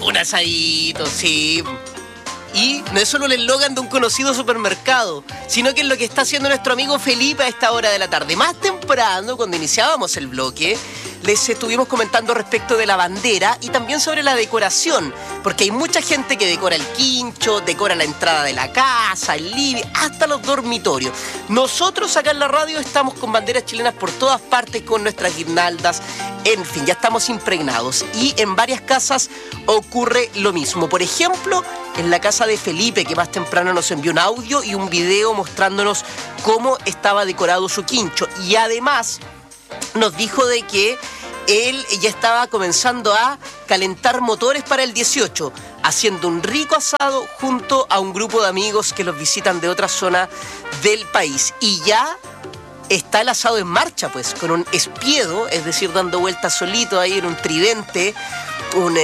Un asadito, sí. Y no es solo el eslogan de un conocido supermercado, sino que es lo que está haciendo nuestro amigo Felipe a esta hora de la tarde. Más temprano, cuando iniciábamos el bloque, les estuvimos comentando respecto de la bandera y también sobre la decoración, porque hay mucha gente que decora el quincho, decora la entrada de la casa, el living, hasta los dormitorios. Nosotros acá en la radio estamos con banderas chilenas por todas partes, con nuestras guirnaldas, en fin, ya estamos impregnados. Y en varias casas ocurre lo mismo. Por ejemplo, en la casa de Felipe, que más temprano nos envió un audio y un video mostrándonos cómo estaba decorado su quincho. Y además nos dijo de que él ya estaba comenzando a calentar motores para el 18, haciendo un rico asado junto a un grupo de amigos que los visitan de otra zona del país. Y ya está el asado en marcha, pues, con un espiedo, es decir, dando vueltas solito ahí en un tridente, un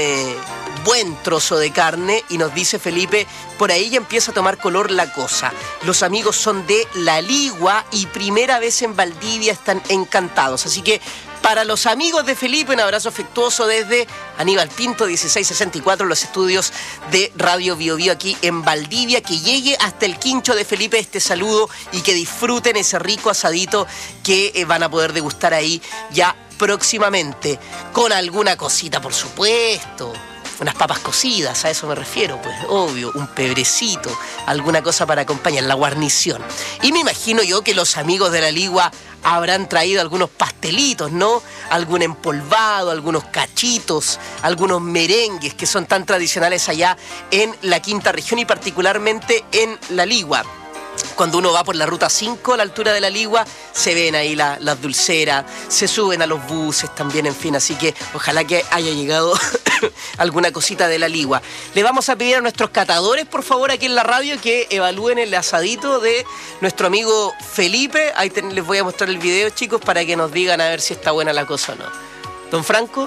buen trozo de carne, y nos dice Felipe, por ahí ya empieza a tomar color la cosa. Los amigos son de La Ligua y primera vez en Valdivia, están encantados. Así que para los amigos de Felipe, un abrazo afectuoso desde Aníbal Pinto, 1664, los estudios de Radio Bio Bio aquí en Valdivia. Que llegue hasta el quincho de Felipe este saludo y que disfruten ese rico asadito que van a poder degustar ahí ya próximamente. Con alguna cosita, por supuesto. Unas papas cocidas, a eso me refiero, pues, obvio, un pebrecito, alguna cosa para acompañar, la guarnición. Y me imagino yo que los amigos de La Ligua habrán traído algunos pastelitos, ¿no? Algún empolvado, algunos cachitos, algunos merengues que son tan tradicionales allá en la quinta región y particularmente en La Ligua. Cuando uno va por la ruta 5 a la altura de La Ligua, se ven ahí las dulceras, se suben a los buses también, en fin, así que ojalá que haya llegado alguna cosita de La Ligua. Le vamos a pedir a nuestros catadores, por favor, aquí en la radio, que evalúen el asadito de nuestro amigo Felipe. Ahí les voy a mostrar el video, chicos, para que nos digan a ver si está buena la cosa o no. Don Franco,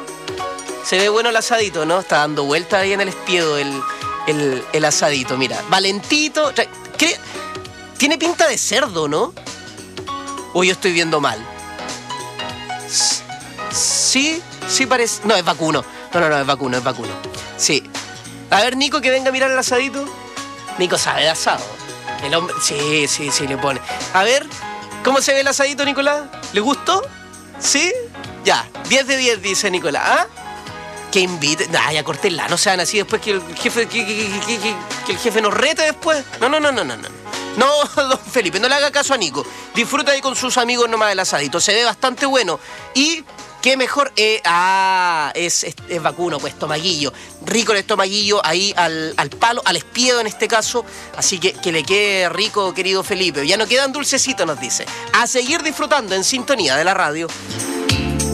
se ve bueno el asadito, ¿no? Está dando vuelta ahí en el espiedo el asadito, mira. Valentito, ¿qué? Tiene pinta de cerdo, ¿no? ¿O yo estoy viendo mal? Sí parece... No, es vacuno. No, es vacuno. Sí. A ver, Nico, que venga a mirar el asadito. Nico sabe de asado. El hombre... Sí, le pone. A ver, ¿cómo se ve el asadito, Nicolás? ¿Le gustó? ¿Sí? Ya, 10 de 10, dice Nicolás. ¿Ah? Que invite... ya corténla, no sean así después que el jefe... Que el jefe nos rete después. No. No, don Felipe, no le haga caso a Nico. Disfruta ahí con sus amigos nomás del asadito. Se ve bastante bueno. Y qué mejor... es vacuno, pues, estomaguillo. Rico el estomaguillo ahí al palo, al espiedo en este caso. Así que le quede rico, querido Felipe. Ya no quedan dulcecitos, nos dice. A seguir disfrutando en sintonía de la radio.